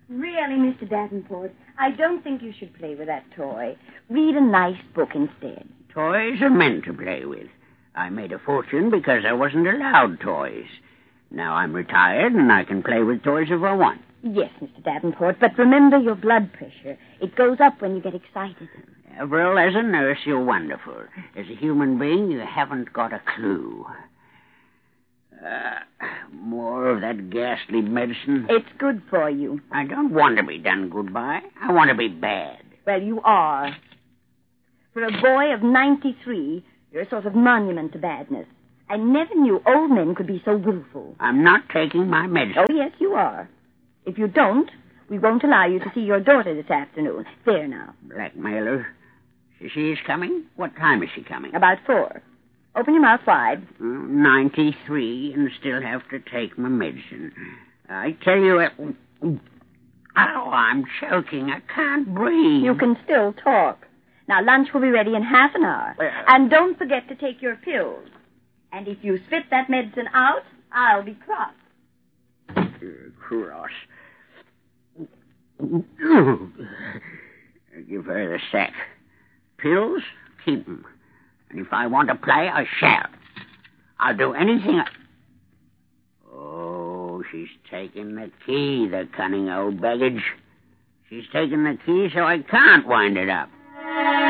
Really, Mr. Davenport, I don't think you should play with that toy. Read a nice book instead. Toys are meant to play with. I made a fortune because I wasn't allowed toys. Now I'm retired and I can play with toys if I want. Yes, Mr. Davenport, but remember your blood pressure. It goes up when you get excited. Avril, as a nurse, you're wonderful. As a human being, you haven't got a clue. More of that ghastly medicine. It's good for you. I don't want to be done goodbye. I want to be bad. Well, you are. For a boy of 93, you're a sort of monument to badness. I never knew old men could be so willful. I'm not taking my medicine. Oh, yes, you are. If you don't, we won't allow you to see your daughter this afternoon. There now. Blackmailer. She's coming? What time is she coming? About 4. Open your mouth wide. 93 and still have to take my medicine. I tell you... Oh, I'm choking. I can't breathe. You can still talk. Now, lunch will be ready in half an hour. And don't forget to take your pills. And if you spit that medicine out, I'll be cross. Cross. Give her the sack. Pills? Keep them. And if I want to play, I shall. I'll do anything Oh, she's taking the key, the cunning old baggage. She's taking the key so I can't wind it up.